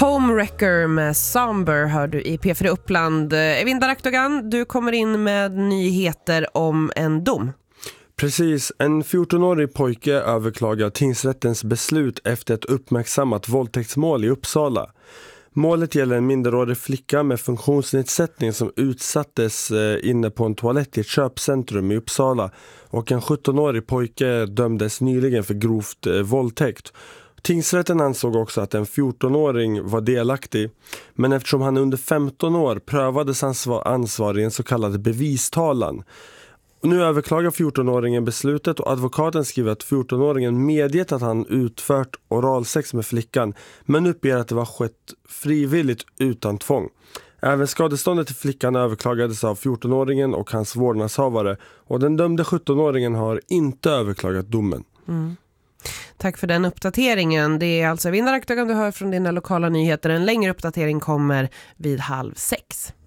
Homewrecker med Somber hör du i P4 Uppland. Evinda Raktogan, du kommer in med nyheter om en dom. Precis, en 14-årig pojke överklagar tingsrättens beslut efter ett uppmärksammat våldtäktsmål i Uppsala. Målet gäller en minderårig flicka med funktionsnedsättning som utsattes inne på en toalett i ett köpcentrum i Uppsala, och en 17-årig pojke dömdes nyligen för grovt våldtäkt. Tingsrätten ansåg också att en 14-åring var delaktig, men eftersom han är under 15 år prövades ansvar i en så kallad bevistalan. Nu överklagar 14-åringen beslutet, och advokaten skriver att 14-åringen medgett att han utfört oralsex med flickan, men uppger att det var skett frivilligt utan tvång. Även skadeståndet till flickan överklagades av 14-åringen och hans vårdnadshavare, och den dömde 17-åringen har inte överklagat domen. Tack för den uppdateringen. Det är alltså Evinda Raktogan du hör från dina lokala nyheter. En längre uppdatering kommer vid 5:30.